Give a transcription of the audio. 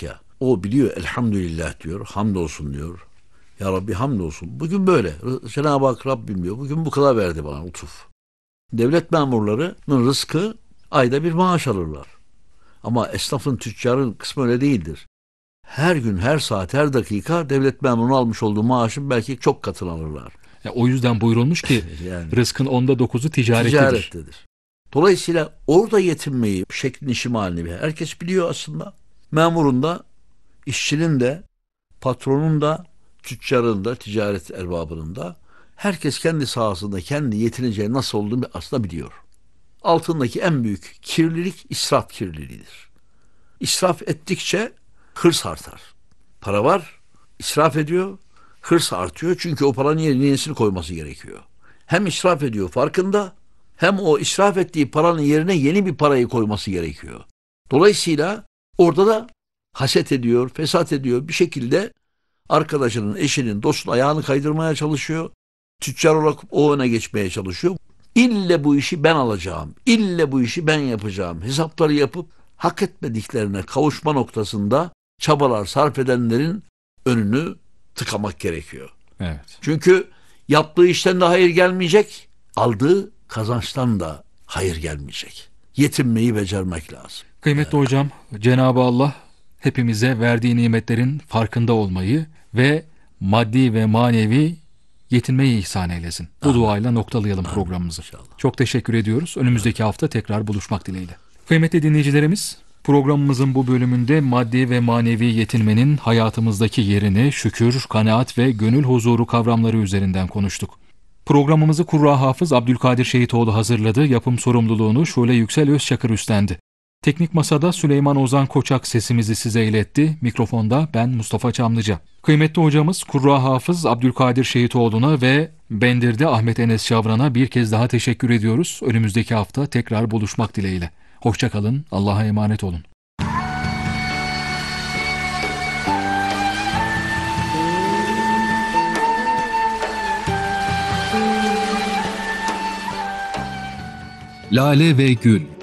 yok ya. O biliyor, elhamdülillah diyor, hamdolsun diyor. Ya Rabbi hamdolsun. Bugün böyle. Cenab-ı Hak Rabbim diyor. Bugün bu kadar verdi bana lütuf. Devlet memurlarının rızkı ayda bir maaş alırlar. Ama esnafın, tüccarın kısmı öyle değildir. Her gün, her saat, her dakika devlet memurunun almış olduğu maaşın belki çok katını alırlar. O yüzden buyurulmuş ki Yani rızkın 9'u ticarettedir. ticarettedir. Dolayısıyla orada yetinmeyi şeklini şimalini herkes biliyor aslında. Memurun da, işçinin de, patronun da, tüccarın da, ticaret erbabının da herkes kendi sahasında kendi yetineceği nasıl olduğunu aslında biliyor. Altındaki en büyük kirlilik israf kirliliğidir. İsraf ettikçe hırs artar. Para var, israf ediyor, hırs artıyor. Çünkü o paranın yerine yenisini koyması gerekiyor. Hem israf ediyor farkında, hem o israf ettiği paranın yerine yeni bir parayı koyması gerekiyor. Dolayısıyla orada da haset ediyor, fesat ediyor. Bir şekilde arkadaşının, eşinin, dostun ayağını kaydırmaya çalışıyor. Tüccar olarak o öne geçmeye çalışıyor. İlle bu işi ben alacağım, ille bu işi ben yapacağım. Hesapları yapıp hak etmediklerine kavuşma noktasında çabalar sarf edenlerin önünü tıkamak gerekiyor. Evet. Çünkü yaptığı işten de hayır gelmeyecek, aldığı kazançtan da hayır gelmeyecek. Yetinmeyi becermek lazım. Kıymetli hocam, Cenab-ı Allah hepimize verdiği nimetlerin farkında olmayı ve maddi ve manevi yetinmeyi ihsan eylesin. Bu Amin. duayla noktalayalım programımızı. İnşallah. Çok teşekkür ediyoruz. Önümüzdeki hafta tekrar buluşmak dileğiyle. Kıymetli dinleyicilerimiz, programımızın bu bölümünde maddi ve manevi yetinmenin hayatımızdaki yerini şükür, kanaat ve gönül huzuru kavramları üzerinden konuştuk. Programımızı Kurra Hafız Abdülkadir Şehitoğlu hazırladı. Yapım sorumluluğunu Şule Yüksel Özçakır üstlendi. Teknik Masa'da Süleyman Ozan Koçak sesimizi size iletti. Mikrofonda ben Mustafa Çamlıca. Kıymetli hocamız Kurra Hafız Abdülkadir Şehitoğlu'na ve Bendir'de Ahmet Enes Şavran'a bir kez daha teşekkür ediyoruz. Önümüzdeki hafta tekrar buluşmak dileğiyle. Hoşça kalın, Allah'a emanet olun. Lale ve Gül